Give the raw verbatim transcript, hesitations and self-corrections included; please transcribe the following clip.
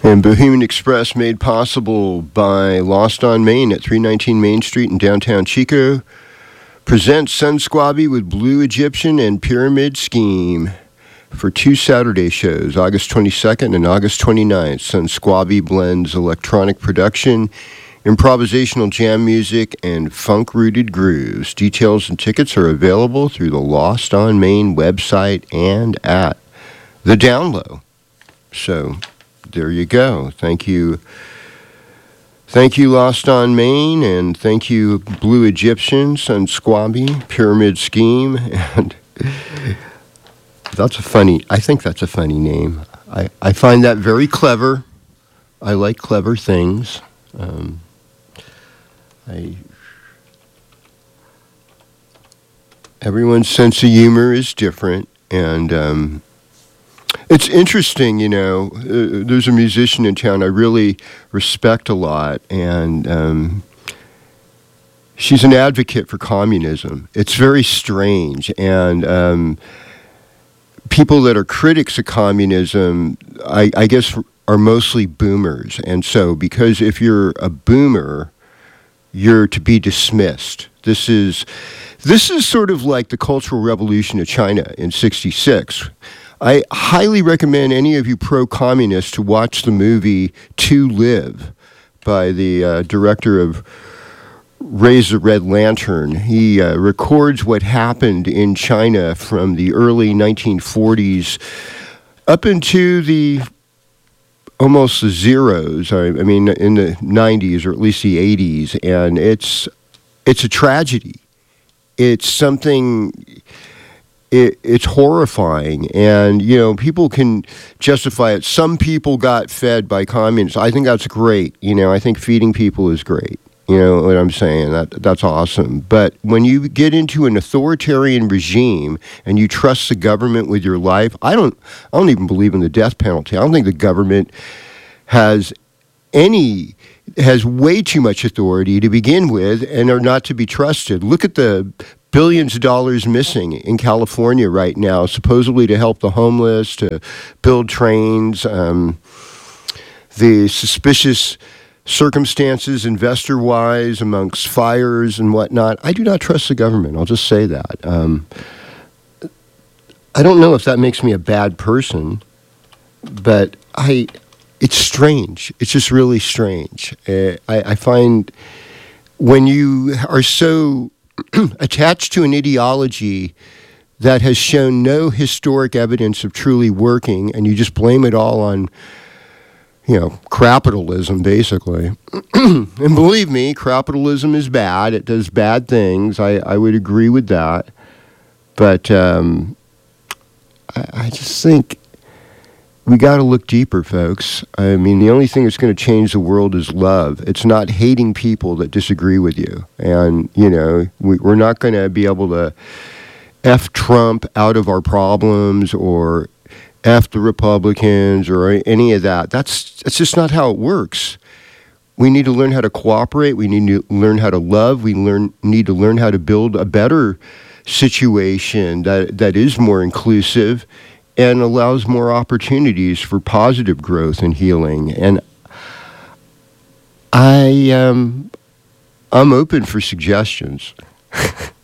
And Bohemian Express made possible by Lost on Main at three nineteen Main Street in downtown Chico presents Sun Squabby with Blue Egyptian and Pyramid Scheme for two Saturday shows, August twenty-second and August twenty-ninth. Sun Squabby blends electronic production, improvisational jam music, and funk-rooted grooves. Details and tickets are available through the Lost on Main website and at the Download. So there you go. Thank you. Thank you, Lost on Main, and thank you, Blue Egyptian, Sun Squabby, Pyramid Scheme, and that's a funny, I think that's a funny name. I, I find that very clever. I like clever things. Um, I, everyone's sense of humor is different, and um, it's interesting, you know, uh, there's a musician in town I really respect a lot, and um, she's an advocate for communism. It's very strange, and um, people that are critics of communism, I, I guess, are mostly boomers, and so because if you're a boomer, you're to be dismissed. This is, this is sort of like the Cultural Revolution of China in sixty-six. I highly recommend any of you pro-communists to watch the movie To Live by the uh, director of Raise the Red Lantern. He uh, records what happened in China from the early nineteen forties up into the almost the zeros. I, I mean, in the nineties or at least the eighties, and it's it's a tragedy. It's something. It, it's horrifying, and, you know, people can justify it. Some people got fed by communists. I think that's great. You know, I think feeding people is great. You know what I'm saying? That that's awesome. But when you get into an authoritarian regime and you trust the government with your life, I don't I don't even believe in the death penalty. I don't think the government has any has way too much authority to begin with and are not to be trusted. Look at the billions of dollars missing in California right now, supposedly to help the homeless, to build trains, um, the suspicious circumstances investor-wise amongst fires and whatnot. I do not trust the government. I'll just say that. Um, I don't know if that makes me a bad person, but I, it's strange. It's just really strange. Uh, I, I find when you are so attached to an ideology that has shown no historic evidence of truly working, and you just blame it all on, you know, capitalism, basically. And believe me, capitalism is bad. It does bad things. I, I would agree with that. But um, I, I just think we got to look deeper, folks. I mean, the only thing that's going to change the world is love. It's not hating people that disagree with you. And, you know, we, we're not going to be able to F Trump out of our problems or F the Republicans or any of that. That's, that's just not how it works. We need to learn how to cooperate. We need to learn how to love. We learn need to learn how to build a better situation that that is more inclusive and allows more opportunities for positive growth and healing. And I, um, I'm open for suggestions.